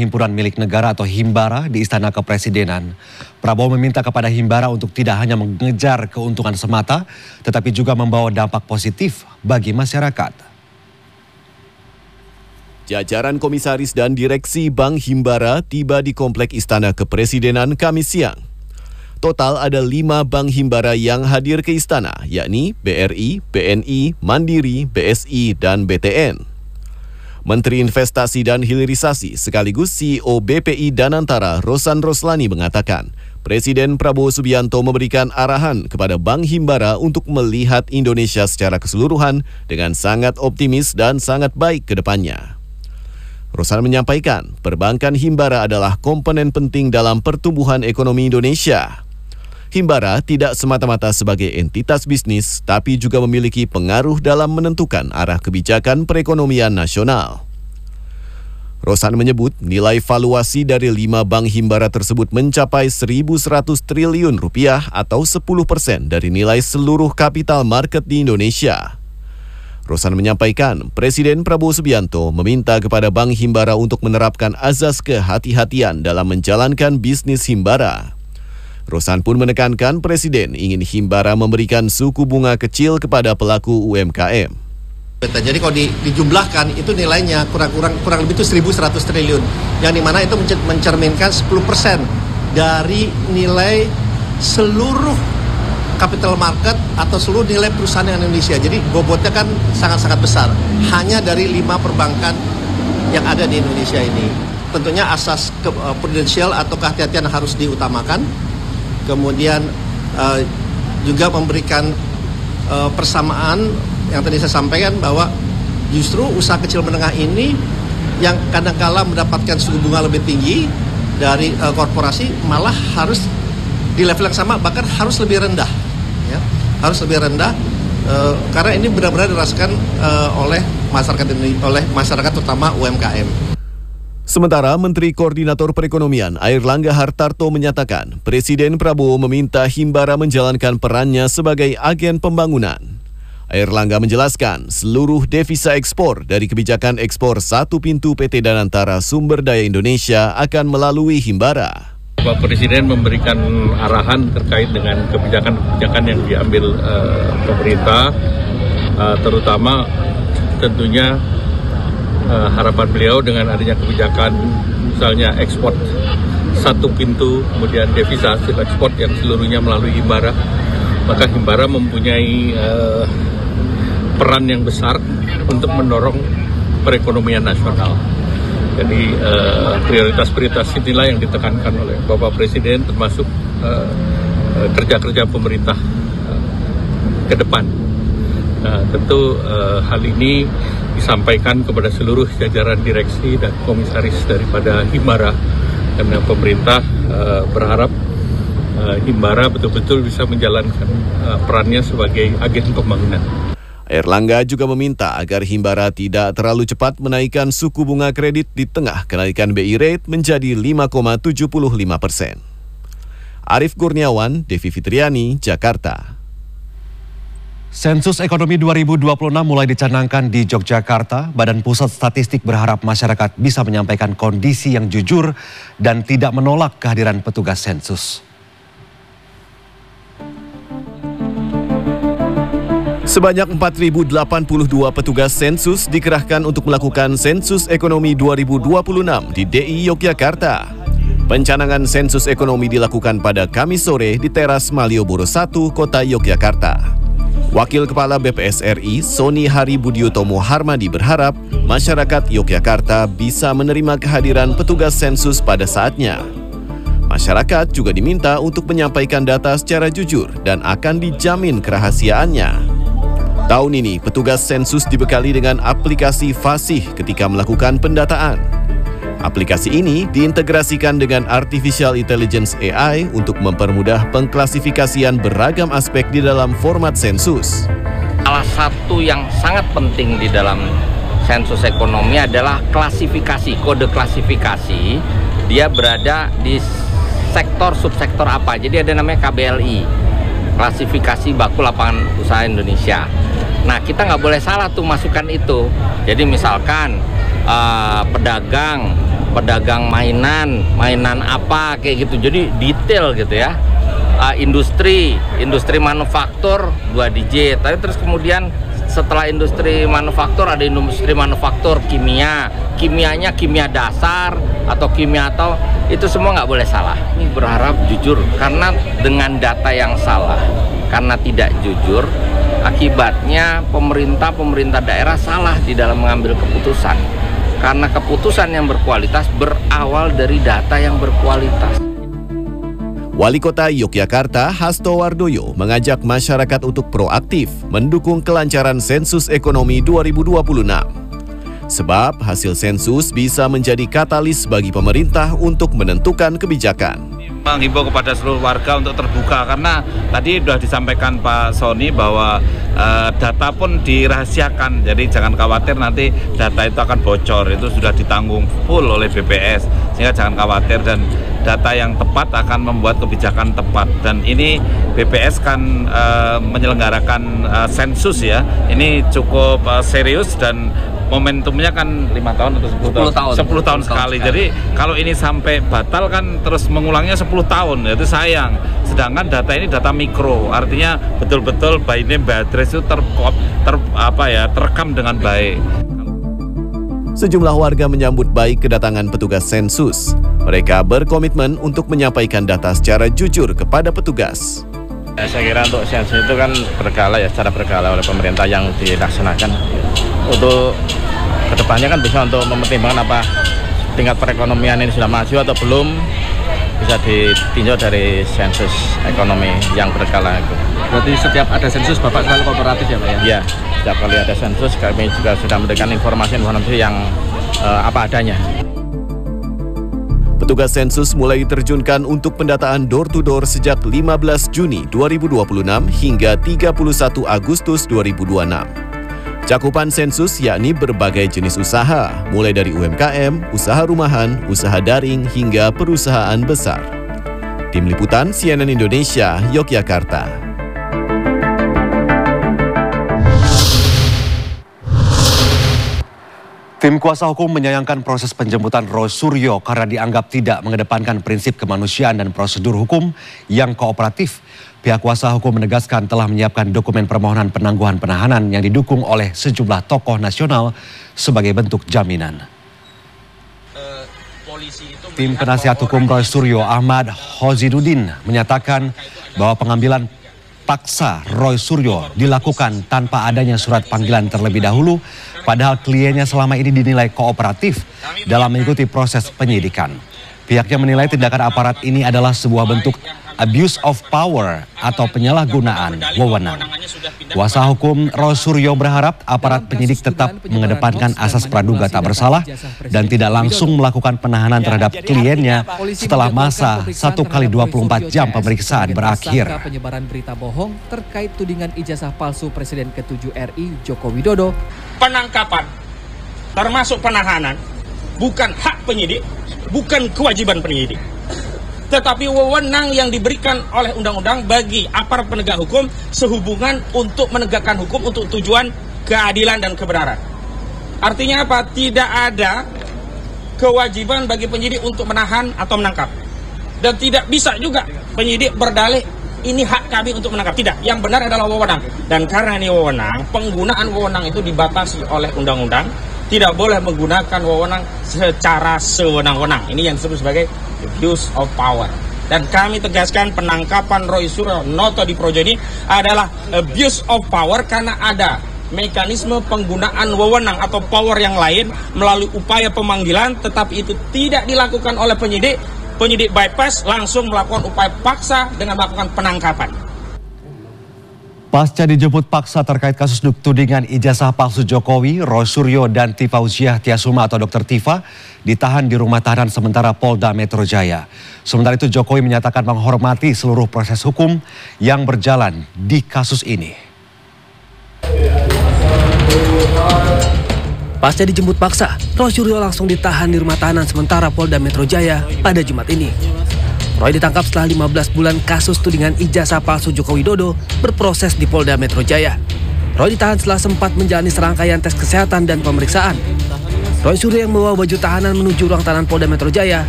himpunan milik negara atau Himbara di Istana Kepresidenan. Prabowo meminta kepada Himbara untuk tidak hanya mengejar keuntungan semata, tetapi juga membawa dampak positif bagi masyarakat. Jajaran komisaris dan direksi Bank Himbara tiba di Komplek Istana Kepresidenan Kamis siang. Total ada 5 bank Himbara yang hadir ke istana, yakni BRI, BNI, Mandiri, BSI, dan BTN. Menteri Investasi dan Hilirisasi sekaligus CEO BPI Danantara Rosan Roslani mengatakan, Presiden Prabowo Subianto memberikan arahan kepada Bank Himbara untuk melihat Indonesia secara keseluruhan dengan sangat optimis dan sangat baik ke depannya. Rosan menyampaikan, perbankan Himbara adalah komponen penting dalam pertumbuhan ekonomi Indonesia. Himbara tidak semata-mata sebagai entitas bisnis, tapi juga memiliki pengaruh dalam menentukan arah kebijakan perekonomian nasional. Rosan menyebut nilai valuasi dari 5 bank Himbara tersebut mencapai 1.100 triliun rupiah atau 10% dari nilai seluruh kapital market di Indonesia. Rosan menyampaikan, Presiden Prabowo Subianto meminta kepada Bank Himbara untuk menerapkan azas kehati-hatian dalam menjalankan bisnis Himbara. Rosan pun menekankan Presiden ingin Himbara memberikan suku bunga kecil kepada pelaku UMKM. Jadi kalau dijumlahkan itu nilainya kurang lebih itu 1.100 triliun. Yang dimana itu mencerminkan 10% dari nilai seluruh capital market atau seluruh nilai perusahaan yang Indonesia. Jadi bobotnya kan sangat-sangat besar. Hanya dari 5 perbankan yang ada di Indonesia ini. Tentunya asas prudensial atau kehati-hatian harus diutamakan. Kemudian juga memberikan persamaan yang tadi saya sampaikan bahwa justru usaha kecil menengah ini yang kadang-kala mendapatkan suku bunga lebih tinggi dari korporasi malah harus di level yang sama, bahkan harus lebih rendah, ya, harus lebih rendah karena ini benar-benar dirasakan oleh masyarakat terutama UMKM. Sementara Menteri Koordinator Perekonomian Airlangga Hartarto menyatakan Presiden Prabowo meminta Himbara menjalankan perannya sebagai agen pembangunan. Airlangga menjelaskan seluruh devisa ekspor dari kebijakan ekspor satu pintu PT Danantara Sumber Daya Indonesia akan melalui Himbara. Bapak Presiden memberikan arahan terkait dengan kebijakan-kebijakan yang diambil pemerintah, terutama tentunya harapan beliau dengan adanya kebijakan misalnya ekspor satu pintu, kemudian devisa hasil ekspor yang seluruhnya melalui Himbara, maka Himbara mempunyai peran yang besar untuk mendorong perekonomian nasional. Jadi prioritas-prioritas inilah yang ditekankan oleh Bapak Presiden, termasuk kerja-kerja pemerintah ke depan. Nah, tentu hal ini disampaikan kepada seluruh jajaran direksi dan komisaris daripada Himbara, karena pemerintah berharap Himbara betul-betul bisa menjalankan perannya sebagai agen pembangunan. Airlangga juga meminta agar Himbara tidak terlalu cepat menaikkan suku bunga kredit di tengah kenaikan BI rate menjadi 5,75%. Arief Kurniawan, Devi Fitriani, Jakarta. Sensus Ekonomi 2026 mulai dicanangkan di Yogyakarta. Badan Pusat Statistik berharap masyarakat bisa menyampaikan kondisi yang jujur dan tidak menolak kehadiran petugas sensus. Sebanyak 4.082 petugas sensus dikerahkan untuk melakukan Sensus Ekonomi 2026 di DI Yogyakarta. Pencanangan sensus ekonomi dilakukan pada Kamis sore di teras Malioboro 1, Kota Yogyakarta. Wakil Kepala BPS RI, Soni Hari Budiotomo Harmadi berharap masyarakat Yogyakarta bisa menerima kehadiran petugas sensus pada saatnya. Masyarakat juga diminta untuk menyampaikan data secara jujur dan akan dijamin kerahasiaannya. Tahun ini, petugas sensus dibekali dengan aplikasi Fasih ketika melakukan pendataan. Aplikasi ini diintegrasikan dengan Artificial Intelligence AI untuk mempermudah pengklasifikasian beragam aspek di dalam format sensus. Salah satu yang sangat penting di dalam sensus ekonomi adalah klasifikasi, kode klasifikasi. Dia berada di sektor subsektor apa. Jadi ada namanya KBLI, klasifikasi baku lapangan usaha Indonesia. Nah, kita nggak boleh salah tuh masukkan itu. Jadi misalkan pedagang pedagang mainan apa kayak gitu. Jadi detail gitu ya. Industri manufaktur 2 digit. Tapi terus kemudian setelah industri manufaktur ada industri manufaktur kimianya kimia dasar atau kimia atau itu semua nggak boleh salah. Ini berharap jujur karena dengan data yang salah, karena tidak jujur, akibatnya pemerintah daerah salah di dalam mengambil keputusan. Karena keputusan yang berkualitas berawal dari data yang berkualitas. Wali Kota Yogyakarta Hasto Wardoyo mengajak masyarakat untuk proaktif mendukung kelancaran sensus ekonomi 2026. Sebab hasil sensus bisa menjadi katalis bagi pemerintah untuk menentukan kebijakan. Menghimbau kepada seluruh warga untuk terbuka karena tadi sudah disampaikan Pak Sony bahwa data pun dirahasiakan, jadi jangan khawatir nanti data itu akan bocor, itu sudah ditanggung full oleh BPS, sehingga jangan khawatir dan data yang tepat akan membuat kebijakan tepat. Dan ini BPS kan menyelenggarakan sensus ya, ini cukup serius dan momentumnya kan 5 tahun atau 10 tahun sekali. Jadi kalau ini sampai batal kan terus mengulangnya 10 tahun, itu sayang. Sedangkan data ini data mikro, artinya betul-betul by name by address itu terekam dengan baik. Sejumlah warga menyambut baik kedatangan petugas sensus. Mereka berkomitmen untuk menyampaikan data secara jujur kepada petugas. Saya kira untuk sensus itu kan berkala ya, secara berkala oleh pemerintah yang dilaksanakan. Untuk kedepannya kan bisa untuk mempertimbangkan apa tingkat perekonomian ini sudah maju atau belum, bisa ditinjau dari sensus ekonomi yang berkala itu. Berarti setiap ada sensus Bapak selalu kooperatif ya Pak ya? Iya, setiap kali ada sensus kami juga sudah memberikan informasi yang apa adanya. Petugas sensus mulai diterjunkan untuk pendataan door-to-door sejak 15 Juni 2026 hingga 31 Agustus 2026. Cakupan sensus yakni berbagai jenis usaha, mulai dari UMKM, usaha rumahan, usaha daring, hingga perusahaan besar. Tim Liputan CNN Indonesia, Yogyakarta. Tim kuasa hukum menyayangkan proses penjemputan Roy Suryo karena dianggap tidak mengedepankan prinsip kemanusiaan dan prosedur hukum yang kooperatif. Pihak kuasa hukum menegaskan telah menyiapkan dokumen permohonan penangguhan penahanan yang didukung oleh sejumlah tokoh nasional sebagai bentuk jaminan. Tim penasihat hukum Roy Suryo Ahmad Hozidudin menyatakan bahwa pengambilan paksa Roy Suryo dilakukan tanpa adanya surat panggilan terlebih dahulu, padahal kliennya selama ini dinilai kooperatif dalam mengikuti proses penyidikan. Pihaknya menilai tindakan aparat ini adalah sebuah bentuk abuse of power atau penyalahgunaan wewenang. Kuasa hukum Roy Suryo berharap aparat penyidik tetap mengedepankan asas praduga tak bersalah dan tidak langsung melakukan penahanan terhadap kliennya setelah masa 1x24 jam pemeriksaan berakhir. Penyebaran berita bohong terkait tudingan ijazah palsu Presiden ke-7 RI Joko Widodo. Penangkapan termasuk penahanan bukan hak penyidik, bukan kewajiban penyidik, tetapi wewenang yang diberikan oleh undang-undang bagi aparat penegak hukum sehubungan untuk menegakkan hukum untuk tujuan keadilan dan kebenaran. Artinya apa? Tidak ada kewajiban bagi penyidik untuk menahan atau menangkap. Dan tidak bisa juga penyidik berdalih ini hak kami untuk menangkap. Tidak, yang benar adalah wewenang. Dan karena ini wewenang, penggunaan wewenang itu dibatasi oleh undang-undang. Tidak boleh menggunakan wewenang secara sewenang-wenang. Ini yang disebut sebagai abuse of power. Dan kami tegaskan penangkapan Roy Suryo Noto di Projo ini adalah abuse of power karena ada mekanisme penggunaan wewenang atau power yang lain melalui upaya pemanggilan, tetapi itu tidak dilakukan oleh penyidik. Penyidik bypass langsung melakukan upaya paksa dengan melakukan penangkapan. Pasca dijemput paksa terkait kasus tudingan ijazah palsu Jokowi, Roy Suryo dan Tifa Uziah Tiasuma atau Dr. Tifa ditahan di rumah tahanan sementara Polda Metro Jaya. Sementara itu Jokowi menyatakan menghormati seluruh proses hukum yang berjalan di kasus ini. Pasca dijemput paksa, Roy Suryo langsung ditahan di rumah tahanan sementara Polda Metro Jaya pada Jumat ini. Roy ditangkap setelah 15 bulan kasus tudingan ijazah palsu Joko Widodo berproses di Polda Metro Jaya. Roy ditahan setelah sempat menjalani serangkaian tes kesehatan dan pemeriksaan. Roy Suryo yang membawa baju tahanan menuju ruang tahanan Polda Metro Jaya